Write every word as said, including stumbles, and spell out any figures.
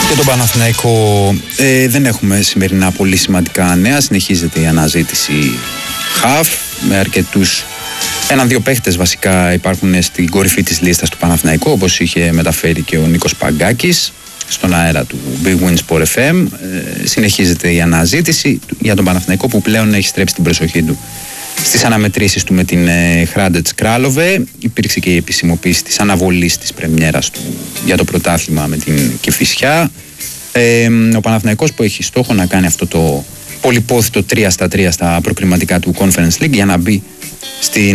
Για τον Παναθηναϊκό ε, δεν έχουμε σημερινά πολύ σημαντικά νέα. Συνεχίζεται η αναζήτηση χαφ με αρκετούς. Έναν-δύο παίχτες βασικά υπάρχουν στην κορυφή της λίστας του Παναθηναϊκού, όπως είχε μεταφέρει και ο Νίκος Παγκάκης στον αέρα του Big Win Sport εφ εμ. Ε, συνεχίζεται η αναζήτηση για τον Παναθηναϊκό, που πλέον έχει στρέψει την προσοχή του στις αναμετρήσεις του με την ε, Hrádec Králové. Υπήρξε και η επισημοποίηση της αναβολής της πρεμιέρας του για το πρωτάθλημα με την Κηφισιά. Ε, ο Παναθηναϊκός που έχει στόχο να κάνει αυτό το πολυπόθητο τρία στα τρία στα προκριματικά του Conference League για να μπει στην